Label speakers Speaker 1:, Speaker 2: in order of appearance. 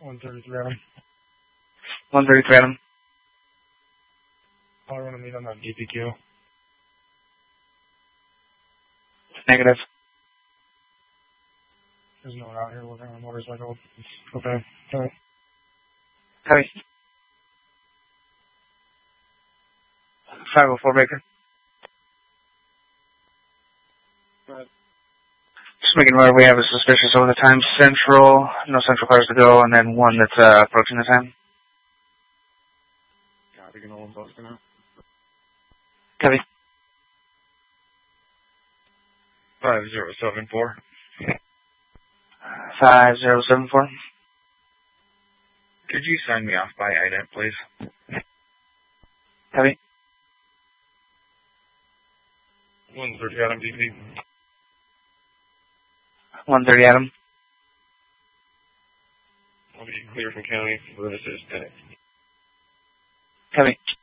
Speaker 1: 133 Adam.
Speaker 2: 133 Adam.
Speaker 1: I want to meet on that DPQ.
Speaker 2: Negative.
Speaker 1: There's no one out here working on a motorcycle. Okay. Alright.
Speaker 2: Copy. 504 Baker.
Speaker 1: Right.
Speaker 2: Just making aware we have a suspicious over the time central, no central cars to go, and then one that's approaching the time.
Speaker 1: Copy, can hold both for now.
Speaker 2: Copy.
Speaker 1: 5074.
Speaker 2: 5074.
Speaker 1: Could you sign me off by IDENT, please?
Speaker 2: Copy.
Speaker 1: 130 Adam DP.
Speaker 2: 130 Adam.
Speaker 1: I'll be clear from county for this is 10.
Speaker 2: Copy.